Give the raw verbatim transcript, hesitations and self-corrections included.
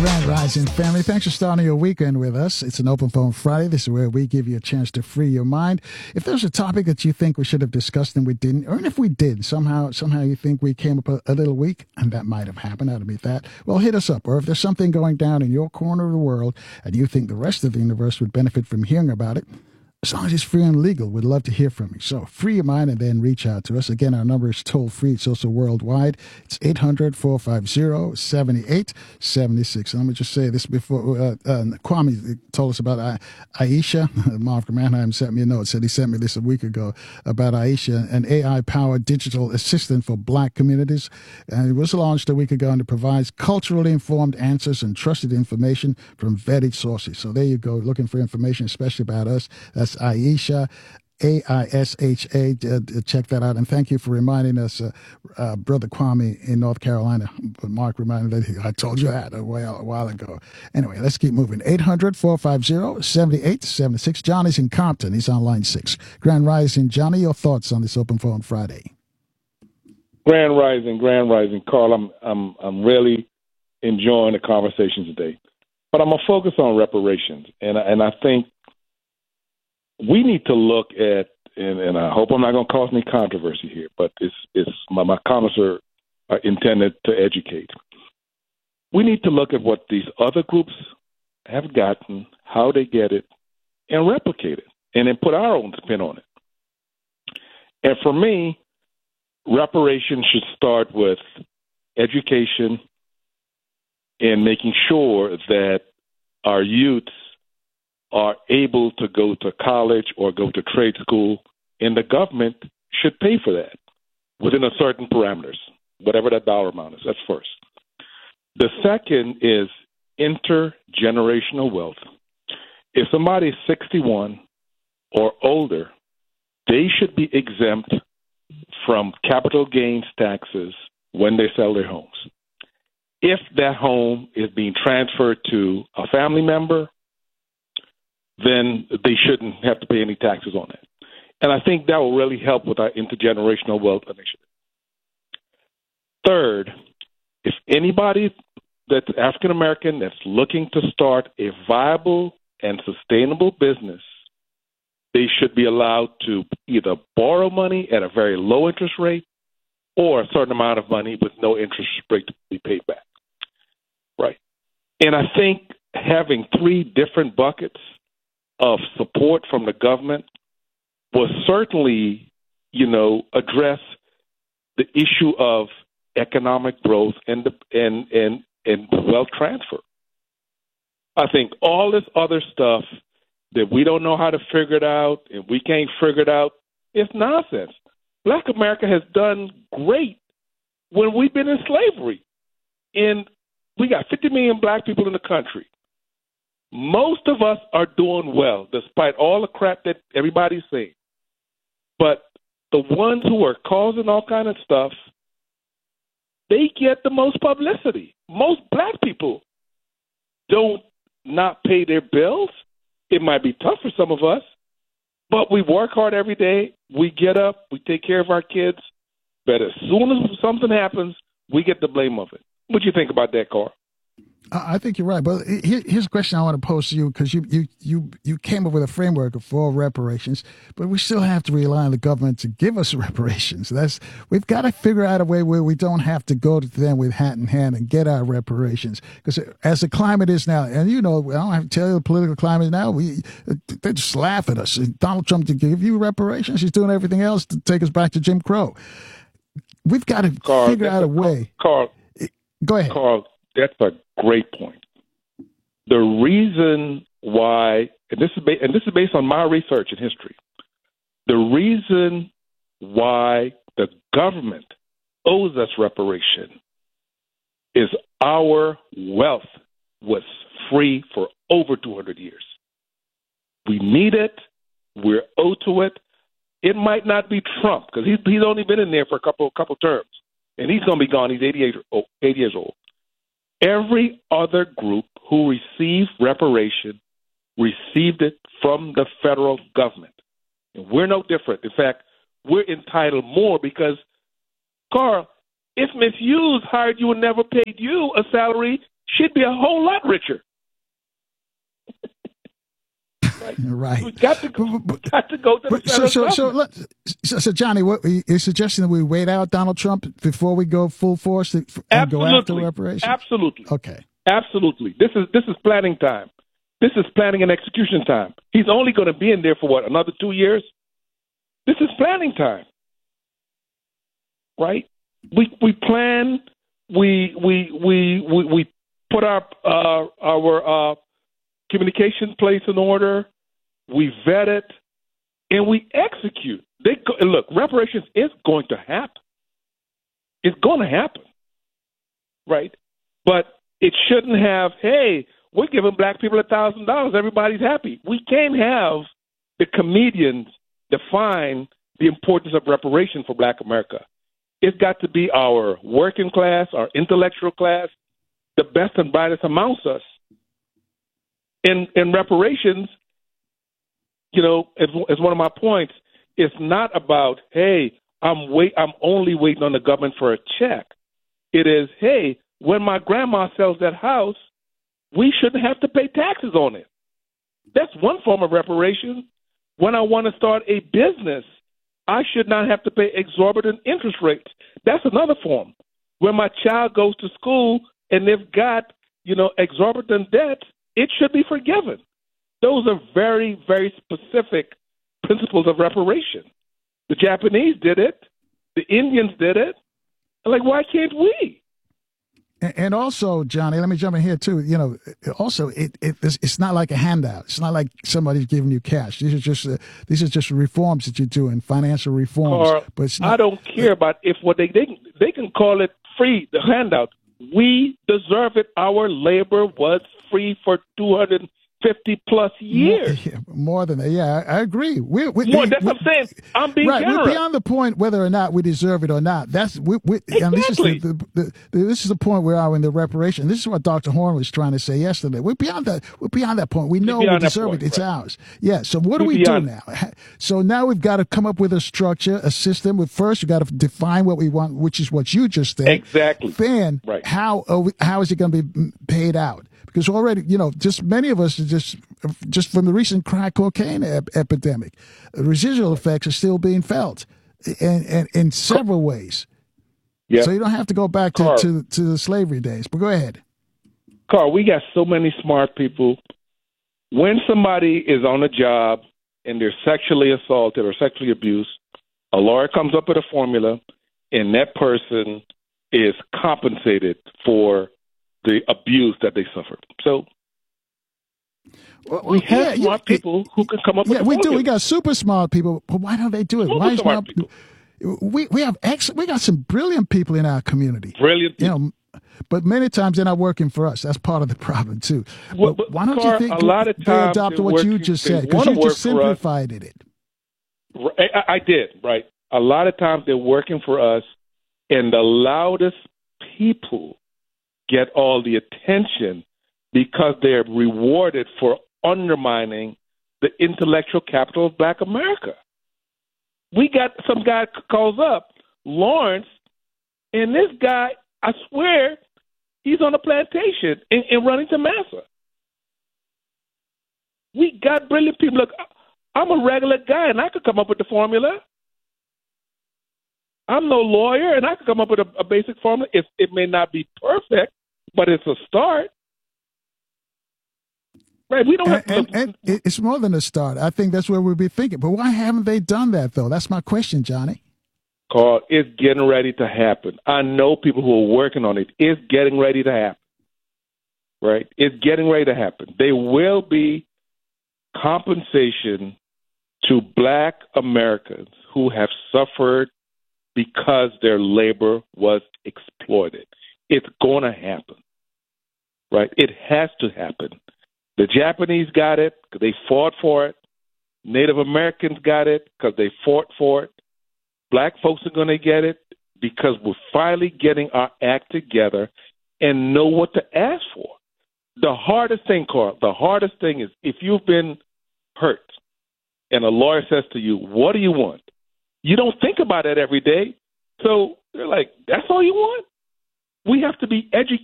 Grand Rising family. Thanks for starting your weekend with us. It's an Open Phone Friday. This is where we give you a chance to free your mind. If there's a topic that you think we should have discussed and we didn't, or if we did, somehow somehow you think we came up a, a little weak, and that might have happened, I'd admit that, well, hit us up. Or if there's something going down in your corner of the world and you think the rest of the universe would benefit from hearing about it, as long as it's free and legal, we'd love to hear from you. So free your mind and then reach out to us. Again, our number is toll free. It's also worldwide. It's eight hundred, four five zero, seven eight seven six. And let me just say this before uh, uh, Kwame told us about uh, Aisha. Mark Mannheim sent me a note. Said he sent me this a week ago about Aisha, an A I-powered digital assistant for black communities. And it was launched a week ago, and it provides culturally informed answers and trusted information from vetted sources. So there you go, looking for information, especially about us. That's Aisha, A I S H A. Uh, check that out. And thank you for reminding us, uh, uh, Brother Kwame in North Carolina. Mark reminded me, I told you that a while, a while ago. Anyway, let's keep moving. eight hundred, four five zero, seven eight seven six. Johnny's in Compton. He's on line six. Grand Rising. Johnny, your thoughts on this Open Phone Friday? Grand Rising, Grand Rising. Carl, I'm, I'm, I'm really enjoying the conversation today. But I'm going to focus on reparations. And, and I think we need to look at, and, and I hope I'm not going to cause any controversy here, but it's, it's my, my comments are, are intended to educate. We need to look at what these other groups have gotten, how they get it, and replicate it, and then put our own spin on it. And for me, reparations should start with education and making sure that our youths are able to go to college or go to trade school, and the government should pay for that within a certain parameters, whatever that dollar amount is. That's first. The second is intergenerational wealth. If somebody is sixty-one or older, they should be exempt from capital gains taxes when they sell their homes. If that home is being transferred to a family member, then they shouldn't have to pay any taxes on it. And I think that will really help with our intergenerational wealth initiative. Third, if anybody that's African American that's looking to start a viable and sustainable business, they should be allowed to either borrow money at a very low interest rate or a certain amount of money with no interest rate to be paid back. Right. And I think having three different buckets of support from the government will certainly, you know, address the issue of economic growth and the, and, and, and wealth transfer. I think all this other stuff that we don't know how to figure it out and we can't figure it out is nonsense. Black America has done great when we've been in slavery. And we got fifty million black people in the country. Most of us are doing well, despite all the crap that everybody's saying. But the ones who are causing all kind of stuff, they get the most publicity. Most black people don't not pay their bills. It might be tough for some of us, but we work hard every day. We get up, we take care of our kids. But as soon as something happens, we get the blame of it. What do you think about that, Carl? I think you're right. But here's a question I want to pose to you, because you, you, you, you came up with a framework for reparations, but we still have to rely on the government to give us reparations. That's We've got to figure out a way where we don't have to go to them with hat in hand and get our reparations. Because as the climate is now, and you know, I don't have to tell you the political climate now, we they just laugh at us. Donald Trump to give you reparations, he's doing everything else to take us back to Jim Crow. We've got to Carl, figure out a way. Carl, go ahead. Carl, that's a great point. The reason why, and this is ba- and this is based on my research and history, the reason why the government owes us reparation is our wealth was free for over two hundred years. We need it. We're owed to it. It might not be Trump, because he's, he's only been in there for a couple couple terms, and he's going to be gone. He's eighty-eight, eighty years old. Every other group who received reparation received it from the federal government. And we're no different. In fact, we're entitled more because, Carl, if Miss Hughes hired you and never paid you a salary, she'd be a whole lot richer. Right. Right. We got to go, we got to go to the so, federal so, so, government. let, so, so, Johnny, what you're suggesting that we wait out Donald Trump before we go full force and Absolutely. go after reparations? Absolutely. Okay. Absolutely. This is this is planning time. This is planning and execution time. He's only going to be in there for what, another two years? This is planning time. Right? We we plan. We we we we, we put our uh, our uh, communication place in order. We vet it, and we execute. They go, look, reparations is going to happen. It's going to happen, right? But it shouldn't have. Hey, we're giving black people a thousand dollars. Everybody's happy. We can't have the comedians define the importance of reparation for Black America. It's got to be our working class, our intellectual class, the best and brightest amongst us. In in reparations, you know, as, as one of my points, it's not about, hey, I'm wait, I'm only waiting on the government for a check. It is, hey, when my grandma sells that house, we shouldn't have to pay taxes on it. That's one form of reparation. When I want to start a business, I should not have to pay exorbitant interest rates. That's another form. When my child goes to school and they've got, you know, exorbitant debt, it should be forgiven. Those are very, very specific principles of reparation. The Japanese did it. The Indians did it. Like, why can't we? And also, Johnny, let me jump in here too. You know, also, it, it it's not like a handout. It's not like somebody's giving you cash. These are just uh, these are just reforms that you're doing, financial reforms. Or, but it's not, I don't care about if what they they can, they can call it free, the handout. We deserve it. Our labor was free for two hundred fifty plus years. More, yeah, more than that. Yeah, I, I agree. We, we, more, we, that's we, what I'm saying. I'm being right. generous. We're beyond the point whether or not we deserve it or not. That's we, we, exactly. And this is the, the, the, the this is the point we are in the reparation. This is what Doctor Horn was trying to say yesterday. We're beyond that. We're beyond that point. We know we deserve point, it. It's right. ours. Yeah. So what do we're we beyond. do now? So now we've got to come up with a structure, a system. With first, you got to define what we want, which is what you just said. Exactly. Then, right. how are we, how is it going to be paid out? Because already, you know, just many of us are just just from the recent crack cocaine ep- epidemic, residual effects are still being felt, in, in, in several ways. Yep. So you don't have to go back to, Carl, to to the slavery days. But go ahead. Carl, we got so many smart people. When somebody is on a job and they're sexually assaulted or sexually abused, a lawyer comes up with a formula, and that person is compensated for the abuse that they suffered. So well, we have yeah, smart yeah, people who can come up with yeah, a we formula. do. We got super smart people, but why don't they do it? Super why is smart not, people. We we have ex, we got some brilliant people in our community. Brilliant people. You know, but many times they're not working for us. That's part of the problem too. Well, but but why don't Carl, you think a lot of they times adopted they're what you working- just they said? Because wanna you just work for us. simplified it. I, I did, right. A lot of times they're working for us, and the loudest people get all the attention because they're rewarded for undermining the intellectual capital of Black America. We got some guy calls up, Lawrence, and this guy, I swear, he's on a plantation in, in Runington, Massa. We got brilliant people. Look, I'm a regular guy, and I could come up with the formula. I'm no lawyer, and I could come up with a, a basic formula. It, it may not be perfect, but it's a start. Right? We don't have And, to. and, and it's more than a start. I think that's where we'll be thinking. But why haven't they done that, though? That's my question, Johnny. Carl, it's getting ready to happen. I know people who are working on it. It's getting ready to happen. Right? It's getting ready to happen. There will be compensation to Black Americans who have suffered because their labor was exploited. It's going to happen. Right? It has to happen. The Japanese got it because they fought for it. Native Americans got it because they fought for it. Black folks are going to get it because we're finally getting our act together and know what to ask for. The hardest thing, Carl, the hardest thing is if you've been hurt and a lawyer says to you, what do you want? You don't think about it every day. So they're like, that's all you want? We have to be educated.